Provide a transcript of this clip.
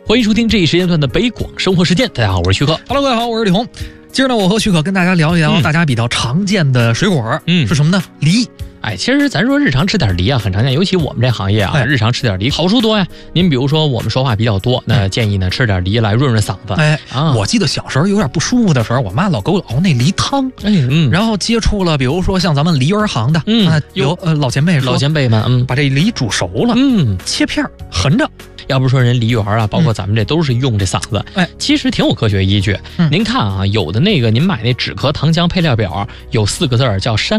欢迎收听这一时间段的北广生活事件。大家好，我是旭哥。 Hello， 各位好，我是李红。今儿呢，我和旭哥跟大家聊一聊大家比较常见的水果，是什么呢？梨。 其实咱说日常吃点梨啊，很常见，尤其我们这行业啊，日常吃点梨好处多呀。您比如说我们说话比较多，那建议呢吃点梨来润润嗓子。 我记得小时候有点不舒服的时候，我妈老给我熬那梨汤。然后接触了，比如说像咱们梨园行的，有老前辈们，把这梨煮熟了，切片横着。 要不说人梨园啊，包括咱们这都是用这嗓子，其实挺有科学依据。您看啊，有的那个您买那止咳糖浆配料表有4个字叫山